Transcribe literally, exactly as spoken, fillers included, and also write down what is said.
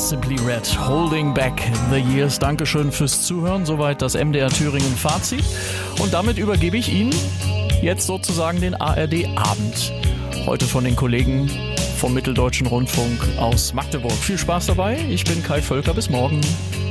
Simply Red, Holding Back the Years. Dankeschön fürs Zuhören. Soweit das M D R Thüringen Fazit. Und damit übergebe ich Ihnen jetzt sozusagen den A R D Abend. Heute von den Kollegen vom Mitteldeutschen Rundfunk aus Magdeburg. Viel Spaß dabei. Ich bin Kai Völker. Bis morgen.